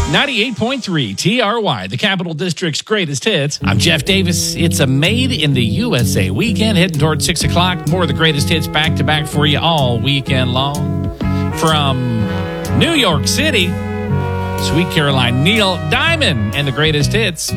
98.3 TRY, the Capital District's greatest hits. I'm Jeff Davis. It's a Made in the USA weekend, heading toward 6 o'clock. More of the greatest hits back to back for you all weekend long. From New York City, Sweet Caroline, Neil Diamond, and the greatest hits.